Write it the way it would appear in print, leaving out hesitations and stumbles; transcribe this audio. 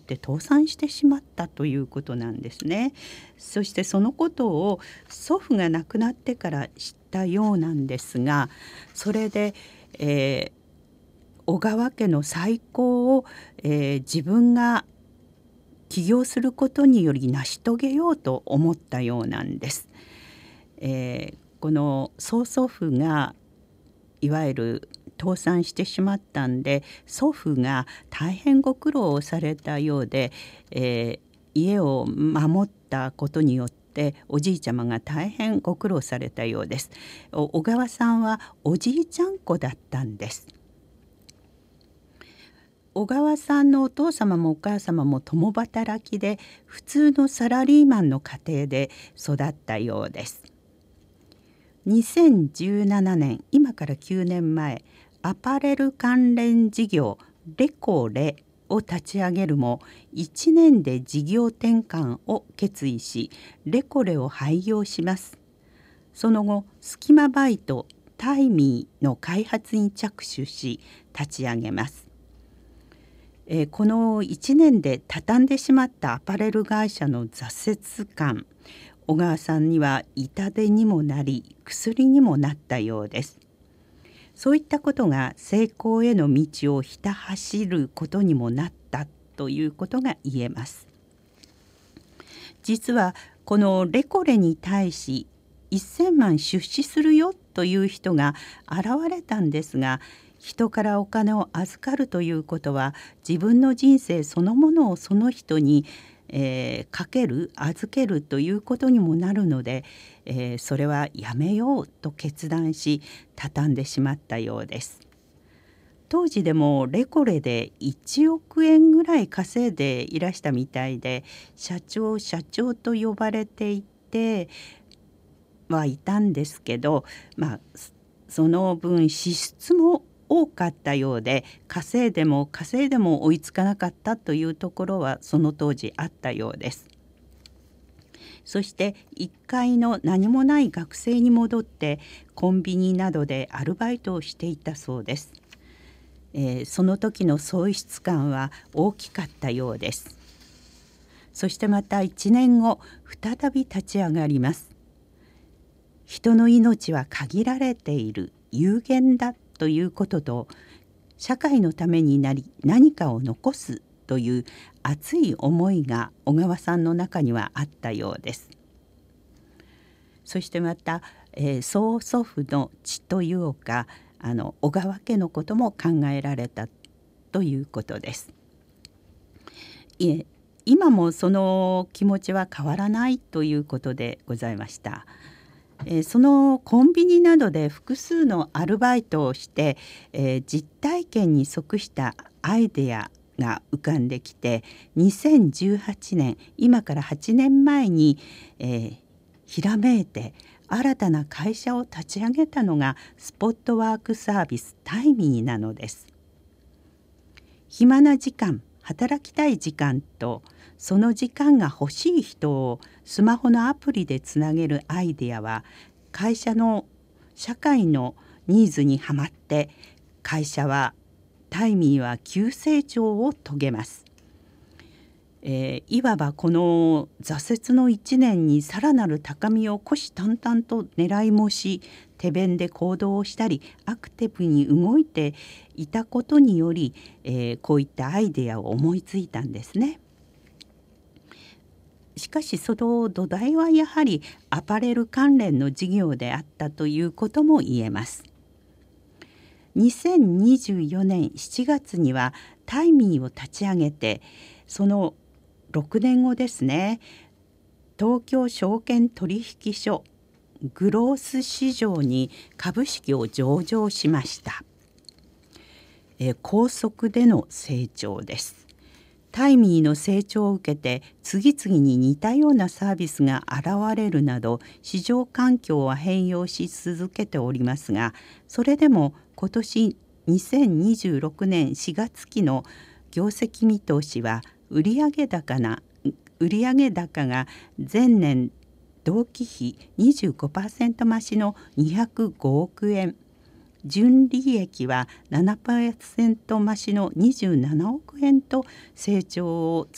って倒産してしまったということなんですね。そしてそのことを祖父が亡くなってから知ったようなんですが、それで、小川家の再興を、自分が起業することにより成し遂げようと思ったようなんです。この曽祖父がいわゆる倒産してしまったんで、祖父が大変ご苦労をされたようで、家を守ったことによっておじいちゃまが大変ご苦労されたようです。小川さんはおじいちゃん子だったんです。小川さんのお父様もお母様も共働きで、普通のサラリーマンの家庭で育ったようです。2017年、今から9年前、アパレル関連事業レコレを立ち上げるも、1年で事業転換を決意し、レコレを廃業します。その後、スキマバイトタイミーの開発に着手し立ち上げます。この1年で畳んでしまったアパレル会社の挫折感、小川さんには痛手にもなり薬にもなったようです。そういったことが成功への道をひた走ることにもなったということが言えます。実はこのレコレに対し1000万出資するよという人が現れたんですが、人からお金を預かるということは自分の人生そのものをその人にかける預けるということにもなるので、それはやめようと決断し畳んでしまったようです。当時でもレコレで1億円ぐらい稼いでいらしたみたいで、社長と呼ばれていてはいたんですけど、その分支出も多かったようで、稼いでも追いつかなかったというところはその当時あったようです。そして1階の何もない学生に戻ってコンビニなどでアルバイトをしていたそうです。その時の喪失感は大きかったようです。そしてまた1年後、再び立ち上がります。人の命は限られている、有限だということと、社会のためになり何かを残すという熱い思いが小川さんの中にはあったようです。そしてまた、曽祖父の血というか小川家のことも考えられたということです。今もその気持ちは変わらないということでございました。そのコンビニなどで複数のアルバイトをして、実体験に即したアイデアが浮かんできて、2018年、今から8年前に、ひらめいて新たな会社を立ち上げたのがスポットワークサービスタイミーなのです。暇な時間、働きたい時間とその時間が欲しい人をスマホのアプリでつなげるアイデアは、会社の社会のニーズにはまって会社はタイミーは急成長を遂げます。いわばこの挫折の1年にさらなる高みを虎視眈々と狙いもし、手弁で行動をしたりアクティブに動いていたことにより、こういったアイデアを思いついたんですね。しかしその土台はやはりアパレル関連の事業であったということも言えます。2024年7月にはタイミーを立ち上げて、その6年後ですね、東京証券取引所グロース市場に株式を上場しました。高速での成長です。タイミーの成長を受けて次々に似たようなサービスが現れるなど、市場環境は変容し続けておりますが、それでも今年2026年4月期の業績見通しは売上高が前年同期比 25% 増しの205億円、純利益は 7% 増しの27億円と成長を